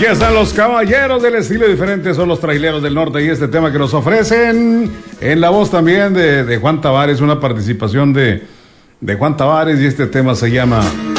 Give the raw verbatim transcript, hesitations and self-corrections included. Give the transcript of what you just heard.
Aquí están los caballeros del estilo diferente, son los traileros del norte y este tema que nos ofrecen en la voz también de, de Juan Tavares, una participación de, de Juan Tavares y este tema se llama